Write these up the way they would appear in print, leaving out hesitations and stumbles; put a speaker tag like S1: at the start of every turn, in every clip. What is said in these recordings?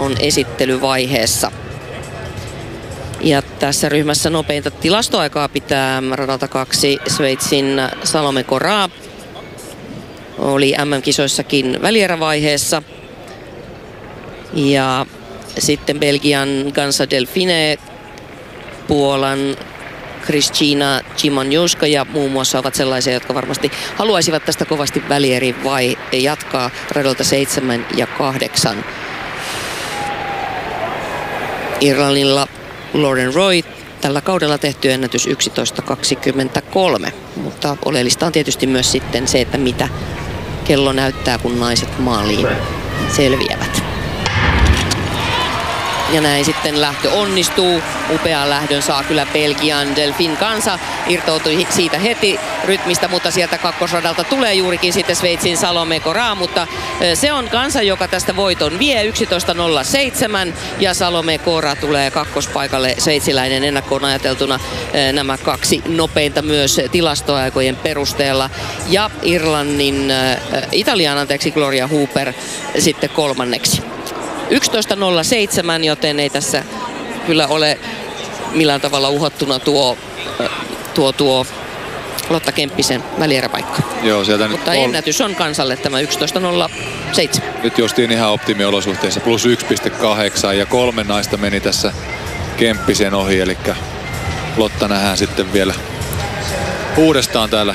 S1: on esittelyvaiheessa. Ja tässä ryhmässä nopeinta tilastoaikaa pitää radalta 2 Sveitsin Salome Correa. Oli MM-kisoissakin välierävaiheessa. Ja sitten Belgian Gansa Delfine, Puolan Kristina Chimonjuska ja muun muassa ovat sellaisia, jotka varmasti haluaisivat tästä kovasti välieri vai jatkaa radalta 7 ja 8. Irlannilla Lauren Roy, tällä kaudella tehty ennätys 11.23, mutta oleellista on tietysti myös sitten se, että mitä kello näyttää, kun naiset maaliin selviävät. Ja näin sitten lähtö onnistuu. Upean lähdön saa kyllä Belgian Delfin Kansa. Irtoutui siitä heti rytmistä, mutta sieltä kakkosradalta tulee juurikin sitten Sveitsin Salome Correa. Mutta se on Kansa, joka tästä voiton vie 11.07. Ja Salome Correa tulee kakkospaikalle, sveitsiläinen ennakkoon ajateltuna nämä kaksi nopeinta myös tilastoaikojen perusteella. Ja Italian Gloria Hooper sitten kolmanneksi. 11.07, joten ei tässä kyllä ole millään tavalla uhattuna tuo Lotta Kemppisen välieräpaikka.
S2: Joo, sieltä
S1: mutta nyt ennätys on Kansalle tämä 11.07.
S2: Nyt justiin ihan optimiolosuhteissa plus 1.8 ja 3 naista meni tässä Kemppisen ohi, eli Lotta nähdään sitten vielä uudestaan täällä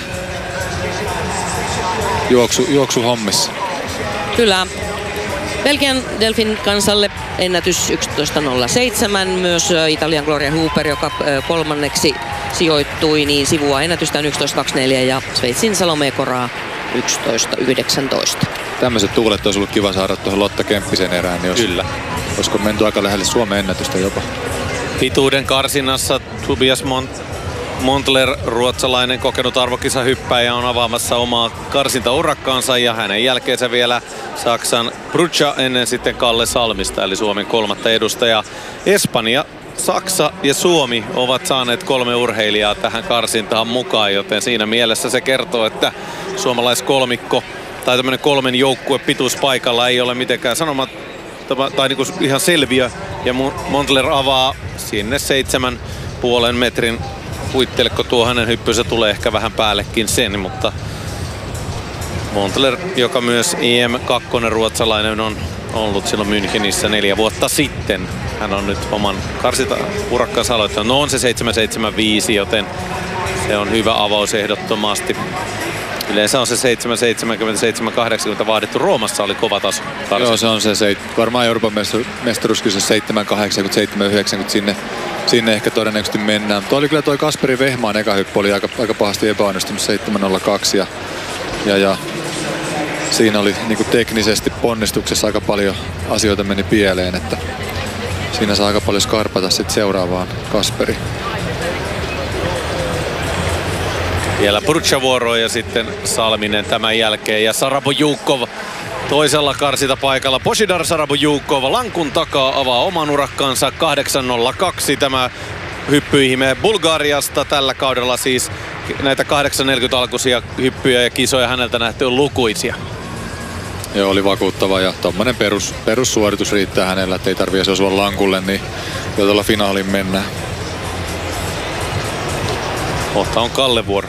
S2: juoksuhommissa.
S1: Kyllä. Belgian Delfin Kansalle ennätys 11.07. Myös Italian Gloria Hooper, joka kolmanneksi sijoittui, niin sivuaa ennätystä 11.24 ja Sveitsin Salome Correa 11.19.
S2: Tämmöiset tuulet olisi ollut kiva saada tuohon Lotta Kemppisen erään, niin
S3: kyllä.
S2: Olisiko menty aika lähelle Suomen ennätystä jopa.
S3: Pituuden karsinnassa Tobias Montler, ruotsalainen kokenut arvokisahyppäjä, on avaamassa omaa karsintaurakkaansa ja hänen jälkeensä vielä Saksan Brucha ennen sitten Kalle Salmista, eli Suomen kolmatta edustajaa. Espanja, Saksa ja Suomi ovat saaneet 3 urheilijaa tähän karsintaan mukaan, joten siinä mielessä se kertoo, että suomalaiskolmikko tai tämmöinen 3 joukkue pituuspaikalla ei ole mitenkään tai niinku ihan selviö. Ja Montler avaa sinne 7,5 metrin huittelekko tuo hänen hyppynsä tulee ehkä vähän päällekin sen, mutta Montler, joka myös EM2 ruotsalainen on ollut silloin Münchenissä 4 vuotta sitten. Hän on nyt oman karsintaurakkaansa aloittanut. No on se 7.75, joten se on hyvä avaus ehdottomasti. Yleensä on se 7.70-7.80 vaadittu. Roomassa oli kova taso.
S2: Joo, se on se varmaan Euroopan mestaruuskysymys 7.80-7.90 sinne ehkä todennäköisesti mennään. Tuo oli kyllä toi Kasperi Vehmaan eka hyppy oli aika pahasti epäonnistunut 7.02 ja siinä oli niinku teknisesti ponnistuksessa aika paljon asioita meni pieleen, että siinä saa aika paljon skarpata sitten seuraavaan Kasperi.
S3: Vielä Brucha-vuoro ja sitten Salminen tämän jälkeen ja Sarabojukov toisella karsintapaikalla. Božidar Sarabojukov lankun takaa avaa oman urakkansa 8.02. Tämä hyppyihme Bulgariasta tällä kaudella siis näitä 8.40 alkuisia hyppyjä ja kisoja häneltä nähty on lukuisia.
S2: Joo, oli vakuuttava ja tommonen perussuoritus riittää hänellä, ettei tarvitse osua lankulle, niin jo tuolla finaaliin mennään.
S3: Kohta on Kalle vuoro.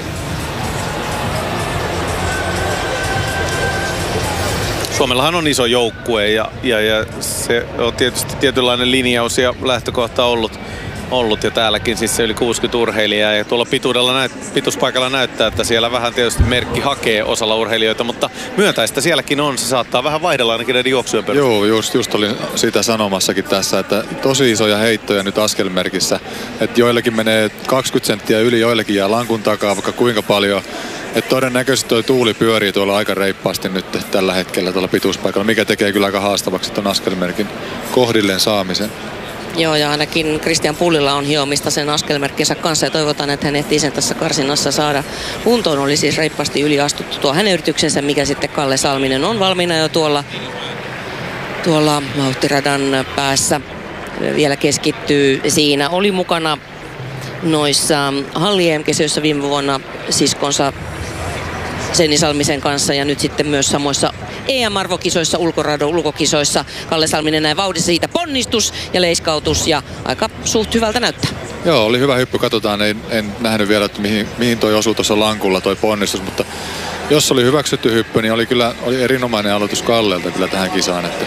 S3: Suomellahan on iso joukkue ja se on tietysti tietynlainen linjaus ja lähtökohta ollut ja täälläkin siis se yli 60 urheilijaa ja tuolla pituuspaikalla näyttää, että siellä vähän tietysti merkki hakee osalla urheilijoita, mutta myöntäistä sielläkin on, se saattaa vähän vaihdella ainakin näiden juoksujen perusteella.
S2: Joo, just olin sitä sanomassakin tässä, että tosi isoja heittoja nyt askelmerkissä, että joillekin menee 20 senttiä yli, joillekin jää lankun takaa vaikka kuinka paljon. Että todennäköisesti toi tuuli pyörii tuolla aika reippaasti nyt tällä hetkellä tuolla pituuspaikalla, mikä tekee kyllä aika haastavaksi ton askelmerkin kohdilleen saamisen.
S1: Joo, ja ainakin Christian Pullilla on hiomista sen askelmerkkinsä kanssa ja toivotaan, että hän ehtii sen tässä karsinnassa saada kuntoon. Oli siis reippaasti yliastuttu tuo hänen yrityksensä, mikä sitten Kalle Salminen on valmiina jo tuolla vauhtiradan päässä. Vielä keskittyy siinä. Oli mukana noissa Halli EM-kisoissa viime vuonna siskonsa Senni Salmisen kanssa ja nyt sitten myös samoissa EM-arvokisoissa, ulkokisoissa. Kalle Salminen näin vauhdissa, siitä ponnistus ja leiskautus ja aika suht hyvältä näyttää.
S2: Joo, oli hyvä hyppy. Katsotaan, en nähnyt vielä, että mihin toi osui tuossa lankulla toi ponnistus, mutta jos oli hyväksytty hyppy, niin oli erinomainen aloitus Kallelta kyllä tähän kisaan. Että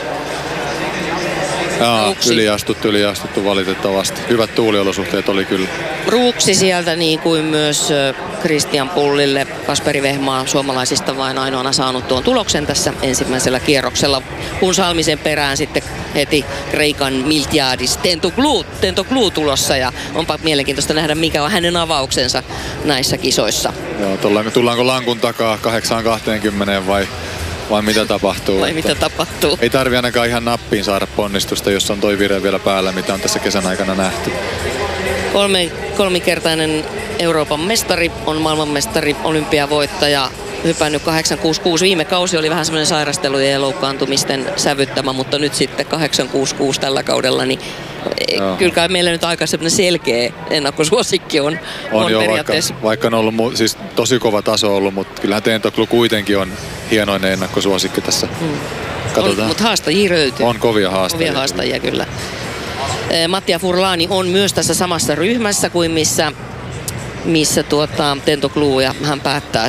S2: yliastuttu valitettavasti. Hyvät tuuliolosuhteet oli kyllä.
S1: Ruuksi sieltä niin kuin myös Christian Pullille. Kasperi Vehmaa suomalaisista vain ainoana saanut tuon tuloksen tässä ensimmäisellä kierroksella. Kun Salmisen perään sitten heti Kreikan Miltiadis Tentoglou tulossa ja onpa mielenkiintoista nähdä mikä on hänen avauksensa näissä kisoissa.
S2: Joo, tullaanko lankun takaa 8.20 vai mitä tapahtuu?
S1: Mitä tapahtuu?
S2: Ei tarvi ainakaan ihan nappiin saada ponnistusta, jos on toi vire vielä päällä, mitä on tässä kesän aikana nähty.
S1: Kolmikertainen Euroopan mestari, on maailmanmestari, olympiavoittaja, hypännyt 8.66. Viime kausi oli vähän semmoinen sairastelujen ja loukkaantumisten sävyttämä, mutta nyt sitten 8.66 tällä kaudella, niin kyllä kai meillä nyt aika semmoinen selkeä ennakkosuosikki on
S2: jo,
S1: periaatteessa.
S2: vaikka on ollut siis tosi kova taso ollut, mutta kyllähän Tentoglou kuitenkin on hienoinen ennakkosuosikki tässä. Katsotaan.
S1: Mutta haastajia löytyy.
S2: On kovia haastajia.
S1: Kovia haastajia kyllä. Mattia Furlani on myös tässä samassa ryhmässä kuin missä Tentoglou ja hän päättää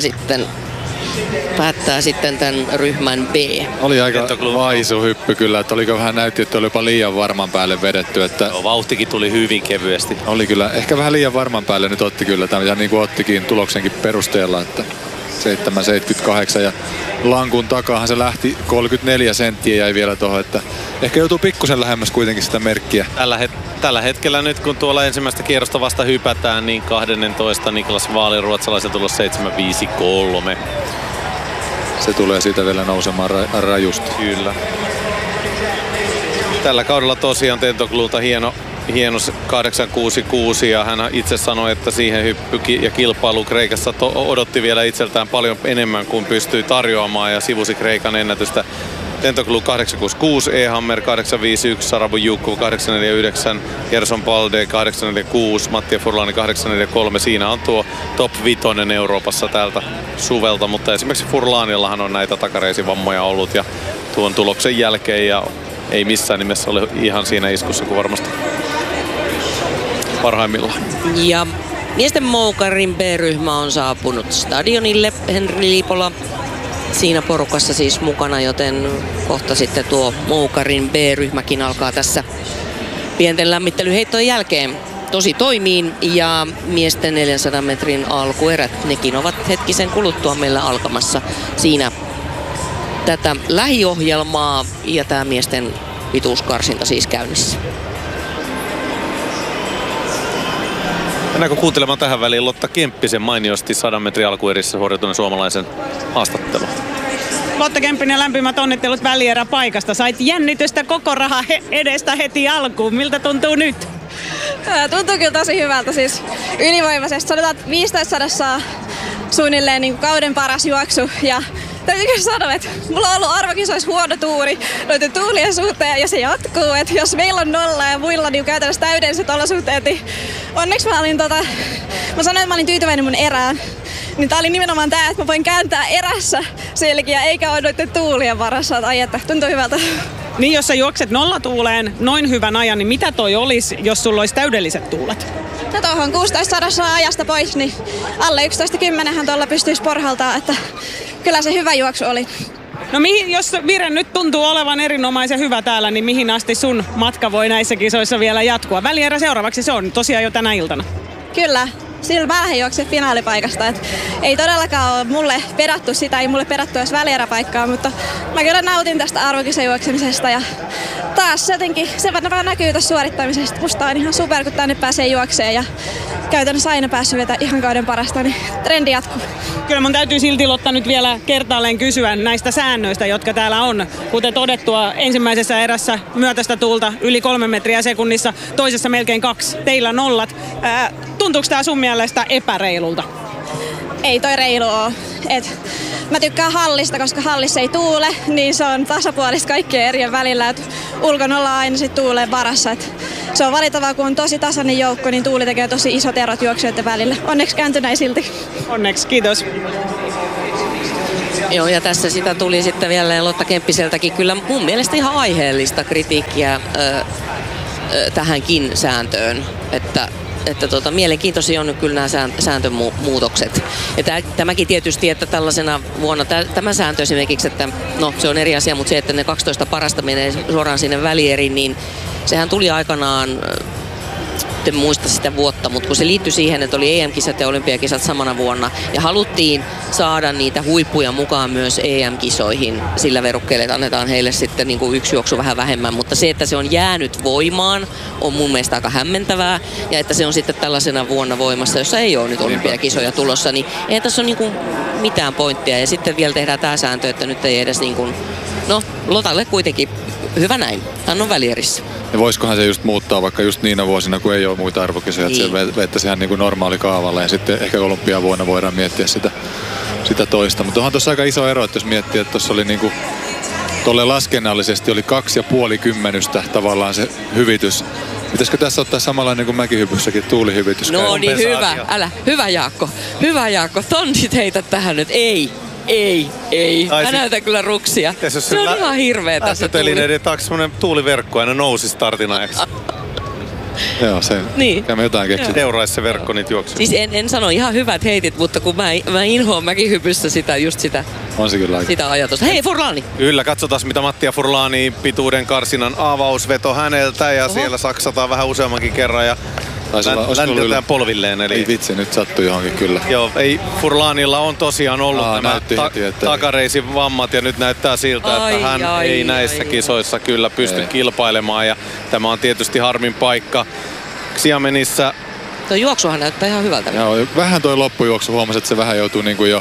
S1: sitten tämän ryhmän B.
S2: Oli aika vaisu hyppy kyllä, että näytti, että oli jopa liian varman päälle vedetty. Että
S3: joo, vauhtikin tuli hyvin kevyesti.
S2: Oli kyllä, ehkä vähän liian varman päälle nyt otti kyllä tämän, ja niin kuin ottikin tuloksenkin perusteella, että 7.78 ja lankun takaahan se lähti 34 senttiä jäi vielä tuohon, että ehkä joutuu pikkusen lähemmäs kuitenkin sitä merkkiä.
S3: Tällä hetkellä nyt kun tuolla ensimmäistä kierrosta vasta hypätään, niin 12 Niklas Waalin ruotsalaisen tulos 7.53.
S2: Se tulee siitä vielä nousemaan rajusti.
S3: Kyllä. Tällä kaudella tosiaan Tentogloulta hieno 8.66 ja hän itse sanoi, että siihen hyppy ja kilpailu Kreikassa odotti vielä itseltään paljon enemmän kuin pystyi tarjoamaan ja sivusi Kreikan ennätystä. Tentoglou 8.66, E-Hammer 8.51, Sarabu Jukku 8.49, Gerson Palde 8.46, Mattia Furlani 8.43. Siinä on tuo top 5 Euroopassa tältä suvelta, mutta esimerkiksi Furlanillahan on näitä takareisivammoja ollut ja tuon tuloksen jälkeen ja ei missään nimessä ole ihan siinä iskussa kuin varmasti parhaimmillaan.
S1: Ja miesten moukarin B-ryhmä on saapunut stadionille. Henri Liipola siinä porukassa siis mukana, joten kohta sitten tuo moukarin B-ryhmäkin alkaa tässä pienten lämmittelyheittojen jälkeen tosi toimiin. Ja miesten 400 metrin alkuerät, nekin ovat hetkisen kuluttua meillä alkamassa siinä tätä lähiohjelmaa ja tämä miesten pituuskarsinta siis käynnissä.
S3: Mennäänkö kuuntelemaan tähän väliin Lotta Kemppisen mainiosti 100 metrin alkuerissä suorituneen suomalaisen haastattelun?
S4: Lotta Kemppinen, lämpimät onnittelut välieräpaikasta. Sait jännitystä koko raha edestä heti alkuun. Miltä tuntuu nyt?
S5: Tuntuu kyllä tosi hyvältä, siis ylivoimaisesti. Sanotaan, että 1500 suunnilleen niin kauden paras juoksu. Ja täytyy sanoa, että mulla on ollut arvokisoissa huono tuuri noiden tuulien suhteen ja se jatkuu. Että jos meillä on nolla ja muilla niin käytännössä täydelliset olosuhteet, niin onneksi mä sanoin, että mä olin tyytyväinen mun erään. Niin tää oli nimenomaan tää, että mä voin kääntää erässä selkiä eikä ole noiden tuulien varassa. Ai että, tuntuu hyvältä.
S4: Niin jos sä juokset nollatuuleen noin hyvän ajan, niin mitä toi olisi, jos sulla olisi täydelliset tuulet?
S5: No tuohon 16 ajasta pois, niin alle 11.10 tuolla pystyisi porhaltaa, että kyllä se hyvä juoksu oli.
S4: No jos vire nyt tuntuu olevan erinomaisen hyvä täällä, niin mihin asti sun matka voi näissä kisoissa vielä jatkua? Välierä seuraavaksi se on tosiaan jo tänä iltana.
S5: Kyllä. Sillä mä lähdin juoksemaan finaalipaikasta. Et ei todellakaan ole mulle pedattu sitä, ei mulle pedattu edes välieräpaikkaa, mutta mä kyllä nautin tästä arvokisan juoksemisesta ja taas jotenkin se vaan näkyy tässä suorittamisesta. Musta on ihan super, kun tänne pääsee juokseen ja käytännössä aina päässyt vetämään ihan kauden parasta, niin trendi jatkuu.
S4: Kyllä mun täytyy silti Lotta nyt vielä kertaalleen kysyä näistä säännöistä, jotka täällä on. Kuten todettua, ensimmäisessä erässä myötäistä tuulta yli 3 metriä sekunnissa, toisessa melkein 2. Teillä nollat. Tuntuuko tää sun mielestä epäreilulta?
S5: Ei toi reilu oo. Mä tykkään hallista, koska hallissa ei tuule, niin se on tasapuolista kaikkien erien välillä. Ulkona ollaan aina sit tuuleen varassa. Se on valitettavaa, kun on tosi tasainen joukko, niin tuuli tekee tosi isot erot juoksijoiden välillä. Onneksi kääntyi näin silti.
S4: Onneksi, kiitos.
S1: Joo, ja tässä sitä tuli sitten vielä Lotta Kemppiseltäkin kyllä mun mielestä ihan aiheellista kritiikkiä tähänkin sääntöön, että mielenkiintoisia on nyt kyllä nämä sääntömuutokset. Ja tämäkin tietysti, että tällaisena vuonna, tämä sääntö esimerkiksi, että no se on eri asia, mutta se, että ne 12 parasta menee suoraan sinne välieriin, niin sehän tuli aikanaan, en muista sitä vuotta, mutta kun se liittyi siihen, että oli EM-kisat ja olympiakisat samana vuonna ja haluttiin saada niitä huippuja mukaan myös EM-kisoihin sillä verukkeella, että annetaan heille sitten niin kuin yksi juoksu vähän vähemmän, mutta se, että se on jäänyt voimaan, on mun mielestä aika hämmentävää ja että se on sitten tällaisena vuonna voimassa, jossa ei ole nyt olympiakisoja tulossa, niin ei tässä ole niin kuin mitään pointtia ja sitten vielä tehdään tämä sääntö, että nyt ei edes niin kuin, no Lotalle kuitenkin hyvä näin, hän on välierissä.
S2: Ja voisikohan se just muuttaa vaikka just niinä vuosina, kun ei ole muita arvokisoja, että se vettäisi ihan niin kuin normaali kaavalla ja sitten ehkä olympiavuonna voidaan miettiä sitä toista. Mutta onhan tuossa aika iso ero, että jos miettii, että tuossa oli niin kuin tolle laskennallisesti oli 2,5 kymmenystä tavallaan se hyvitys. Pitäisikö tässä ottaa samanlainen kuin mäkihypyssäkin tuulihyvitys?
S1: No niin, hyvä Jaakko. Hyvä Jaakko, tontit heitä tähän nyt. Ei. Mä näytän kyllä ruksia. Se on ihan hirveä tässä
S3: telineiden taakse semmonen tuuliverkko aina nousi startin ajaksi.
S2: Joo, se.
S1: Niin.
S2: Me jotain keksiä.
S3: Seuraisi se verkko niitä juoksuja.
S1: Siis en sano ihan hyvät heitit, mutta kun mä inhoan mäkihypyssä sitä
S2: on se kyllä
S1: sitä ajatusta. Hei Furlani!
S3: Kyllä, katsotaan mitä Mattia Furlani pituuden karsinan avausveto häneltä ja siellä saksataan vähän useammankin kerran ja läntetään polvilleen. Eli...
S2: Ei vitsi, nyt sattui johonkin kyllä.
S3: Joo, ei Furlanilla on tosiaan ollut nämä takareisin vammat ja nyt näyttää siltä, että hän ei näissä kisoissa kyllä pysty kilpailemaan ja tämä on tietysti harmin paikka. Xiamenissa.
S1: Tuo juoksuhan näyttää ihan hyvältä.
S2: Joo, vähän toi loppujuoksu huomasi, että se vähän joutuu niin kuin jo.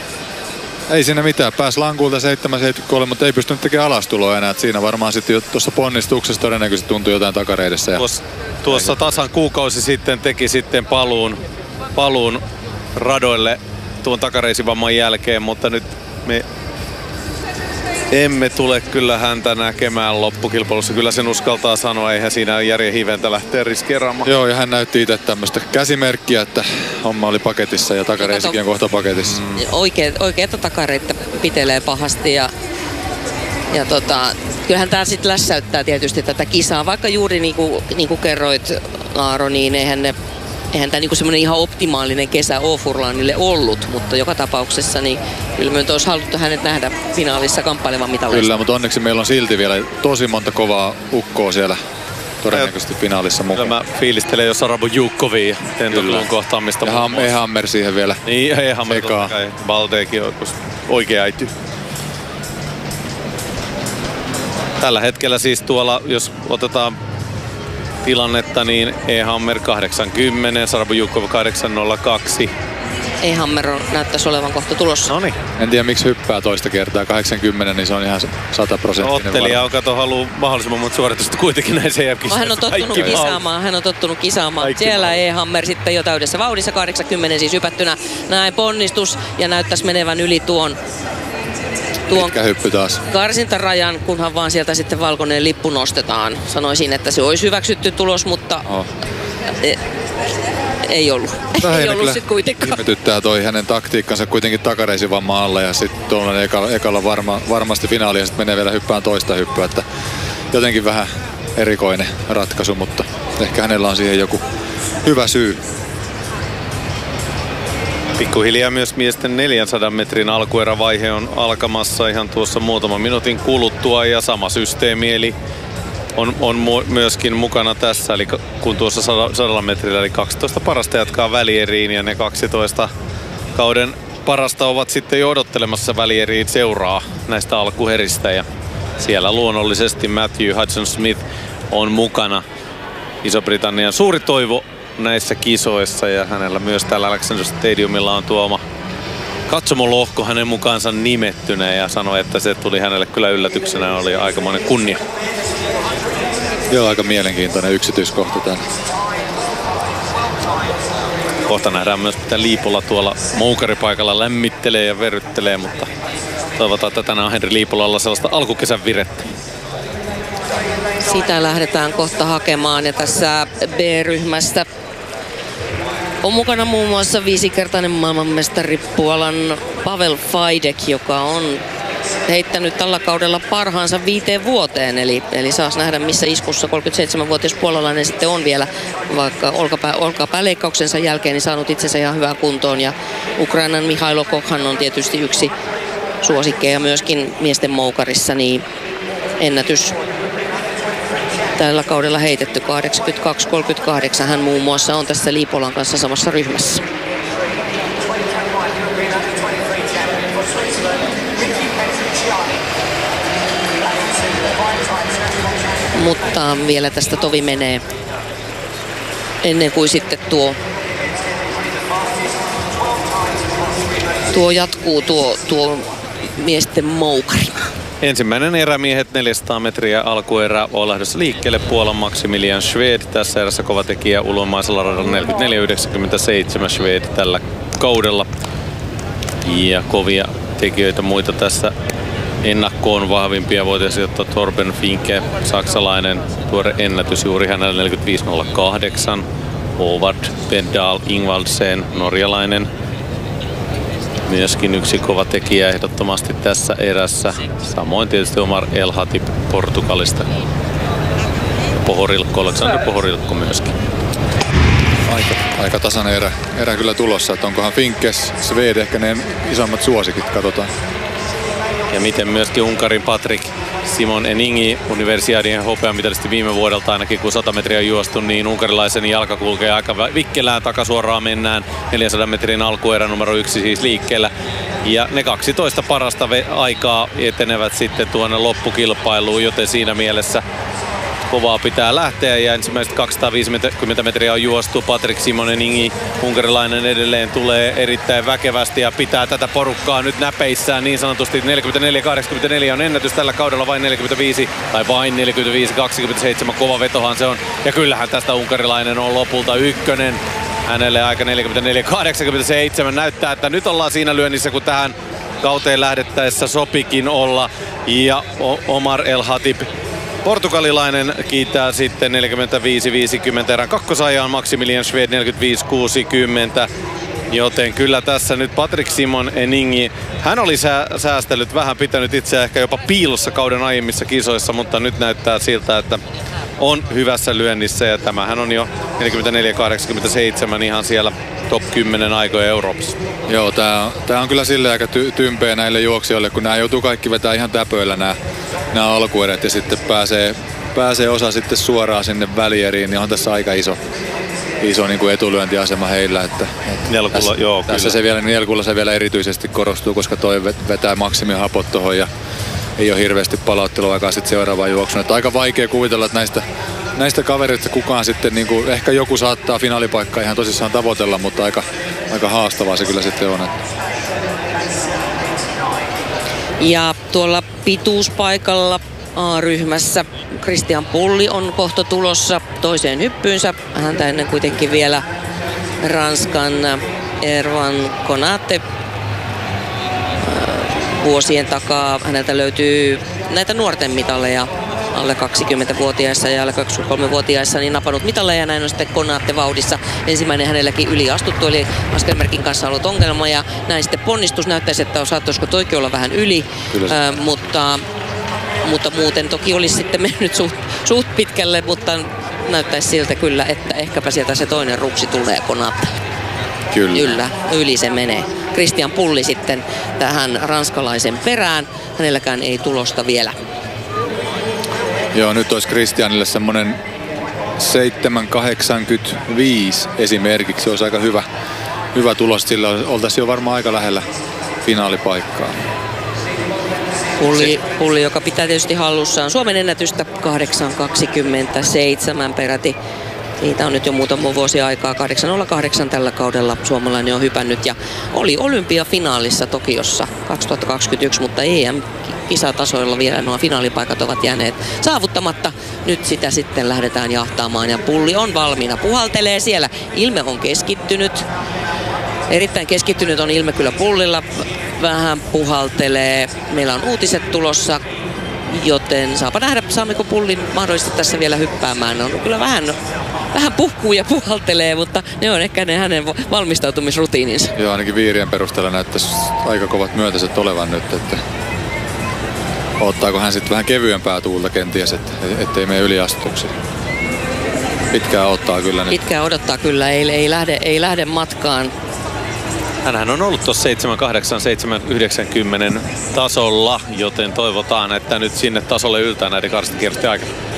S2: Ei siinä mitään. Pääsi lankulta 7,73, mutta ei pystynyt tekemään alastuloa enää. Et siinä varmaan sitten jo tuossa ponnistuksessa todennäköisesti tuntui jotain takareidessä. Ja...
S3: Tuossa tasan kuukausi sitten teki sitten paluun radoille tuon takareisivamman jälkeen, mutta nyt me emme tule kyllä häntä näkemään loppukilpailussa. Kyllä sen uskaltaa sanoa, eihän siinä järjen hiventä lähteä riskeeraamaan.
S2: Joo, ja hän näytti itse tämmöistä käsimerkkiä, että homma oli paketissa ja takareisikin on kohta paketissa.
S1: Oikeita takareita pitelee pahasti ja kyllähän tää sitten lässäyttää tietysti tätä kisaa, vaikka juuri niin kuin kerroit Aaro, niin eihän tämä niinku semmoinen ihan optimaalinen kesä ole Furlanille ollut, mutta joka tapauksessa niin kyllä me olisi haluttu hänet nähdä finaalissa kamppailevan mitaleista.
S2: Kyllä, mutta onneksi meillä on silti vielä tosi monta kovaa ukkoa siellä todennäköisesti finaalissa mukaan.
S3: Kyllä mä fiilistelen jo Sarabu Juukkovia ja Tentoklun kohtaamista.
S2: Ja E-Hammer siihen vielä.
S3: Niin, E-Hammer totta kai. Baldeekin oikea äity. Tällä hetkellä siis tuolla, jos otetaan tilannetta, niin E-Hammer 80, Sarabu Juukkova 802.
S1: E-Hammer näyttäisi olevan kohta tulossa.
S3: Noniin.
S2: En tiedä miksi hyppää toista kertaa 80, niin se on ihan 100%.
S3: Ottelija on haluaa mahdollisimman monta suoritusta kuitenkin näissä EM-kisoissa.
S1: Hän on tottunut kisaamaan. Siellä E-Hammer sitten jo täydessä vauhdissa 80 siis hypättynä. Näin ponnistus ja näyttäisi menevän yli tuon
S2: hyppy taas.
S1: Karsintarajan, kunhan vaan sieltä sitten valkoinen lippu nostetaan. Sanoisin, että se olisi hyväksytty tulos, mutta ei ollut. Ei ollut sitten kuitenkaan.
S2: Ihmetyttää toi hänen taktiikkansa kuitenkin takareisivamman alla ja sitten tuollainen ekalla varmasti finaali ja sitten menee vielä hyppään toista hyppyä. Että jotenkin vähän erikoinen ratkaisu, mutta ehkä hänellä on siihen joku hyvä syy.
S3: Pikkuhiljaa myös miesten 400 metrin alkuerävaihe on alkamassa ihan tuossa muutaman minuutin kuluttua ja sama systeemi eli on myöskin mukana tässä. Eli kun tuossa 100 metrillä eli 12 parasta jatkaa välieriin ja ne 12 kauden parasta ovat sitten jo odottelemassa välieriin seuraa näistä alkuheristä ja siellä luonnollisesti Matthew Hudson-Smith on mukana. Iso-Britannian suuri toivo näissä kisoissa ja hänellä myös täällä Alexander Stadiumilla on tuoma katsomolohko hänen mukaansa nimettynä ja sanoi, että se tuli hänelle kyllä yllätyksenä ja oli aikamoinen kunnia.
S2: Joo, aika mielenkiintoinen yksityiskohta tänne.
S3: Kohta nähdään myös, mitä Liipola tuolla moukaripaikalla lämmittelee ja verryttelee, mutta toivotaan, että tänään on Henri Liipolalla sellaista alkukesän virettä.
S1: Sitä lähdetään kohta hakemaan ja tässä B-ryhmästä on mukana muun muassa 5-kertainen maailmanmestari Puolan Pavel Fajdek, joka on heittänyt tällä kaudella parhaansa 5 vuoteen. Eli saas nähdä, missä iskussa 37-vuotias puolalainen sitten on vielä, vaikka olkapääleikkauksensa jälkeen niin saanut itsensä ihan hyvään kuntoon. Ja Ukrainan Mihailo Kokhan on tietysti yksi suosikkeja myöskin miesten moukarissa, niin ennätys tällä kaudella heitetty 82-38. Hän muun muassa on tässä Liipolan kanssa samassa ryhmässä. Mutta vielä tästä tovi menee ennen kuin sitten tuo jatkuu tuo miesten moukari.
S3: Ensimmäinen erämiehet 400 metriä alkuerä on lähdössä liikkeelle. Puolan Maximilian Schwed tässä erässä kova tekijä ulvomaisella radalla 44.97 Schwed tällä kaudella. Ja kovia tekijöitä muita tässä ennakkoon vahvimpia voitaisiin ottaa Torben Finke, saksalainen tuore ennätys juuri hänellä 45.08. Håvard Pedal Ingvaldsen, norjalainen. Myöskin yksi kova tekijä ehdottomasti tässä erässä. Samoin tietysti Omar El Hatib Portugalista. Pohorilkko, Alexander Pohorilkko myöskin.
S2: Aika tasainen erä kyllä tulossa, että onkohan Finkes, Sved ehkä ne isommat suosikit, katsotaan.
S3: Ja miten myöskin Unkarin Patrik Simon Eningi, Universiadin hopeamitalisti viime vuodelta ainakin, kun 100 metriä on juostu, niin unkarilaisen jalka kulkee aika vikkelään, takasuoraan mennään 400 metrin alkuerä numero 1 siis liikkeellä. Ja ne 12 parasta aikaa etenevät sitten tuonne loppukilpailuun, joten siinä mielessä kovaa pitää lähteä ja ensimmäiset 250 metriä on juostu. Patrik Simon Eningi, unkarilainen, edelleen tulee erittäin väkevästi ja pitää tätä porukkaa nyt näpeissään niin sanotusti. 44.84 on ennätys tällä kaudella, vain 45.27, kova vetohan se on. Ja kyllähän tästä unkarilainen on lopulta ykkönen. Hänelle aika 44.87. Näyttää, että nyt ollaan siinä lyönnissä, kun tähän kauteen lähdettäessä sopikin olla. Ja Omar El Hatib, portugalilainen, kiittää sitten 45.50 erän kakkosajaan, Maximilian Schwed 45.60. Joten kyllä tässä nyt Patrik Simon Eningi, hän oli säästellyt vähän, pitänyt itseään ehkä jopa piilossa kauden aiemmissa kisoissa, mutta nyt näyttää siltä, että on hyvässä lyönnissä ja tämähän on jo 44.87 ihan siellä top 10 aikoja Euroopassa.
S2: Joo, tää on kyllä silleen aika tympeä näille juoksijoille, kun nämä joutuu kaikki vetää ihan täpöillä nämä alkuerät ja sitten pääsee osa sitten suoraan sinne välieriin, niin on tässä aika iso niin kuin etulyöntiasema heillä. Että
S3: Nelkulla,
S2: tässä se vielä, Nelkulla se vielä erityisesti korostuu, koska toi vetää maksimihapot tohon ja ei ole hirveästi palautteluaikaa sitten seuraavaan juoksuun. Että aika vaikea kuvitella, että näistä kavereista kukaan sitten, niin kuin, ehkä joku saattaa finaalipaikkaa ihan tosissaan tavoitella, mutta aika haastavaa se kyllä sitten on.
S1: Ja tuolla pituuspaikalla A-ryhmässä Christian Pulli on kohta tulossa toiseen hyppyynsä. Häntä ennen kuitenkin vielä Ranskan Erwan Konate. Vuosien takaa häneltä löytyy näitä nuorten mitaleja alle 20-vuotiaissa ja alle 23-vuotiaissa niin napannut mitaleja. Näin on sitten Konate vauhdissa. Ensimmäinen hänelläkin yliastuttu, eli askelmerkin kanssa ollut ongelma ja näin sitten ponnistus. Näyttäisi, että saattaisiko toikin olla vähän yli, mutta muuten toki olisi sitten mennyt suht pitkälle, mutta näyttäisi siltä kyllä, että ehkäpä sieltä se toinen ruksi tulee Konate. Kyllä, yli se menee. Christian Pulli sitten tähän ranskalaisen perään. Hänelläkään ei tulosta vielä.
S2: Joo, nyt olisi Christianille semmonen 7.85 esimerkiksi. Se olisi aika hyvä tulos, sillä oltaisiin jo varmaan aika lähellä finaalipaikkaa.
S1: Pulli, joka pitää tietysti hallussaan Suomen ennätystä 8.27 peräti. Siitä on nyt jo muutama vuosi aikaa. 8.08 tällä kaudella suomalainen on hypännyt ja oli olympiafinaalissa Tokiossa 2021, mutta EM-kisatasoilla vielä nuo finaalipaikat ovat jääneet saavuttamatta. Nyt sitä sitten lähdetään jahtaamaan ja Pulli on valmiina. Puhaltelee siellä. Ilme on keskittynyt. Erittäin keskittynyt on ilme kyllä Pullilla. Vähän puhaltelee. Meillä on uutiset tulossa joten saapa nähdä, saammeko Pullin mahdollisesti tässä vielä hyppäämään. On kyllä vähän puhkuu ja puhaltelee, mutta ne on ehkä ne hänen valmistautumisrutiininsa.
S2: Joo, ainakin viirien perusteella näyttäisi aika kovat myötäiset olevan nyt, että ottaako hän sitten vähän kevyempää tuulta kenties, ettei mene yliastuksi. Pitkään odottaa kyllä nyt.
S1: Pitkään odottaa kyllä, ei lähde matkaan.
S3: Hänhän on ollut tuossa 7.8-7.90 tasolla, joten toivotaan, että nyt sinne tasolle yltää näiden karstakierrosten aikana.